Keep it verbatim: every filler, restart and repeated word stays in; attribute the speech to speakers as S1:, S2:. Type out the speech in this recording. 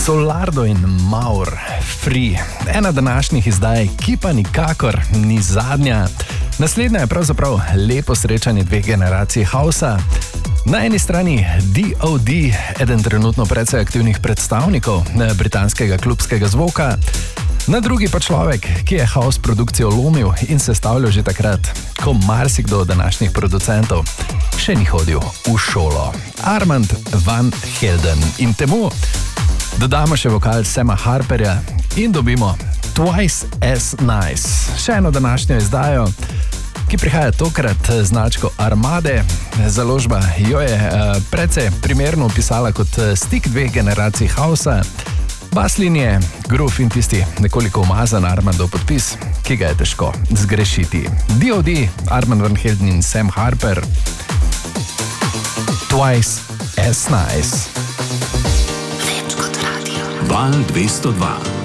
S1: Solardo in Maur, Free, ena današnjih izdaj, ki pa nikakor ni zadnja. Naslednja je pravzaprav lepo srečanje dveh generacij hausa. Na eni strani D O D, eden trenutno precej aktivnih predstavnikov britanskega klubskega zvoka, na drugi pa človek, ki je house produkcijo lomil in sestavljal že takrat, ko marsikdo od današnjih producentov še ni hodil v šolo. Armand van Helden. In temu dodamo še vokal Sama Harperja in dobimo Twice as Nice. Še eno današnjo izdajo, ki prihaja tokrat značko Armade. Založba jo je uh, precej primerno opisala kot stik dveh generacij hausa. Baslinije, groove in tisti nekoliko umazan Armandov podpis, ki ga je težko zgrešiti. D O D, Armand van Helden in Sam Harper. Twice as Nice.
S2: Več kot radio. Val dvesto dva.